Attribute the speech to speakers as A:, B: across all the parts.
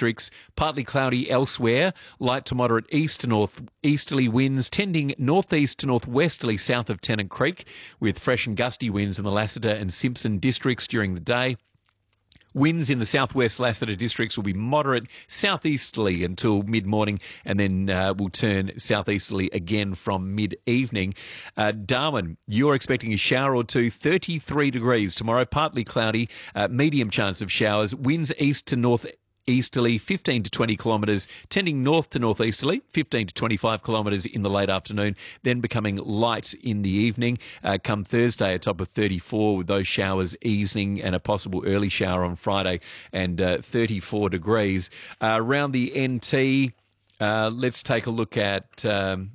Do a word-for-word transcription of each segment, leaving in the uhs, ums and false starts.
A: districts. Partly cloudy elsewhere. Light to moderate east to north easterly winds tending northeast to northwesterly south of Tennant Creek, with fresh and gusty winds in the Lassiter and Simpson districts during the day. Winds in the southwest Lassiter districts will be moderate southeasterly until mid-morning, and then uh, will turn southeasterly again from mid-evening. Uh, Darwin, you're expecting a shower or two, thirty-three degrees tomorrow, partly cloudy, uh, medium chance of showers, winds east to north easterly, fifteen to twenty kilometres, tending north to northeasterly, fifteen to twenty-five kilometres in the late afternoon, then becoming light in the evening. Uh, come Thursday, a top of thirty-four, with those showers easing and a possible early shower on Friday, and uh, thirty-four degrees. Uh, around the N T, uh, let's take a look at um,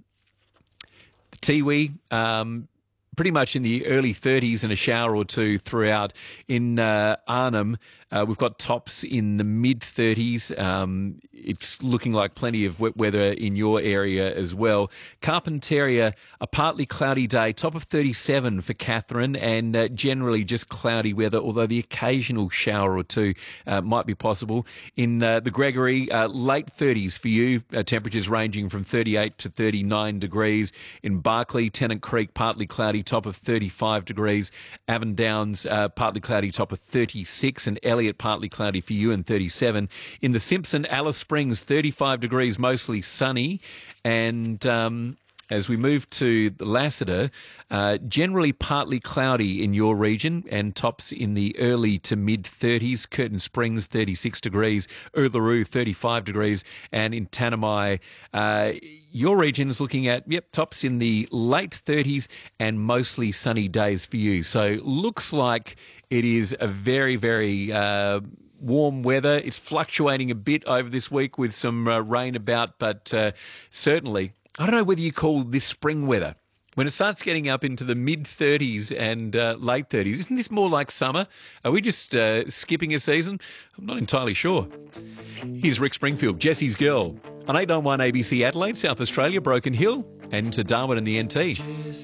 A: the Tiwi. Um, pretty much in the early thirties and a shower or two throughout. In uh, Arnhem, uh, we've got tops in the mid-thirties. Um, it's looking like plenty of wet weather in your area as well. Carpentaria, a partly cloudy day, top of thirty-seven for Catherine, and uh, generally just cloudy weather, although the occasional shower or two uh, might be possible. In uh, the Gregory, uh, late thirties for you, uh, temperatures ranging from thirty-eight to thirty-nine degrees. In Barclay, Tennant Creek, partly cloudy, top of thirty-five degrees. Avon Downs, uh, partly cloudy, top of thirty-six, and Elliot, partly cloudy for you, and thirty-seven. In the Simpson, Alice Springs, thirty-five degrees, mostly sunny. And um, as we move to the Lassiter, uh, generally partly cloudy in your region, and tops in the early to mid-thirties. Curtin Springs, thirty-six degrees. Uluru, thirty-five degrees. And in Tanami, uh, your region is looking at, yep, tops in the late thirties and mostly sunny days for you. So looks like it is a very, very uh, warm weather. It's fluctuating a bit over this week with some uh, rain about, but uh, certainly, I don't know whether you call this spring weather. When it starts getting up into the mid-thirties and uh, late thirties, isn't this more like summer? Are we just uh, skipping a season? I'm not entirely sure. Here's Rick Springfield, Jesse's Girl, on eight ninety-one A B C Adelaide, South Australia, Broken Hill, and to Darwin and the N T.